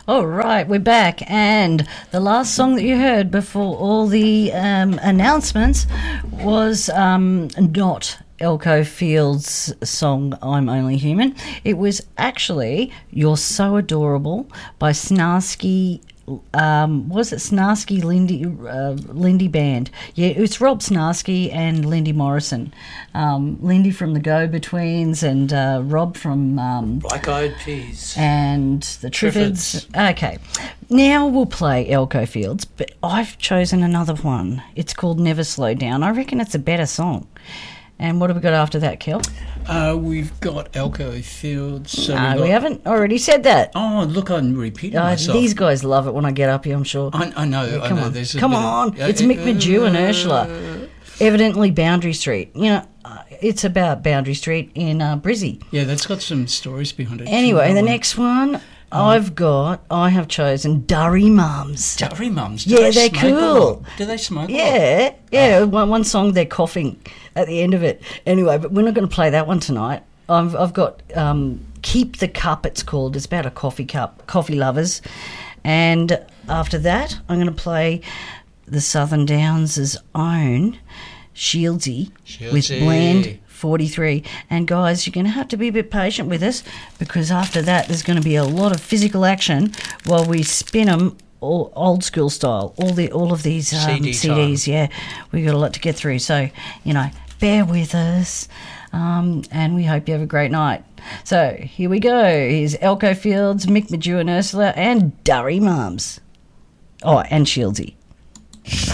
All right, we're back, and the last song that you heard before all the announcements was not Elko Field's song "I'm Only Human." It was actually "You're So Adorable" by Snarsky. Was it Snarsky Lindy Band? Yeah, it's Rob Snarsky and Lindy Morrison. Lindy from the Go-Betweens and Rob from Black Eyed Peas and the Triffids. Okay, now we'll play Elko Fields, but I've chosen another one. It's called "Never Slow Down." I reckon it's a better song. And what have we got after that, Kel? We've got Elko Fields. So we haven't already said that. Oh, look, I'm repeating myself. These guys love it when I get up here, I'm sure. I know. Yeah, I know. Come on. It's Mick Madew and Ursula. Evidently Boundary Street. You know, it's about Boundary Street in Brizzy. Yeah, that's got some stories behind it. Anyway, the next one I have chosen Durry Mums. Durry Mums? Yeah, they're cool. Do they smoke? Yeah. One song they're coughing at the end of it. Anyway, but we're not going to play that one tonight. I've got Keep the Cup, it's called. It's about a coffee cup, coffee lovers. And after that, I'm going to play the Southern Downs' own Shieldsy with Blend 43. And guys, you're going to have to be a bit patient with us, because after that there's going to be a lot of physical action while we spin them all old school style, all of these CDs. Yeah, we've got a lot to get through, so bear with us, and we hope you have a great night. So here we go. Here's Elko Fields, Mick Madew and Ursula, and Durry Mums. Oh, and Shieldsy.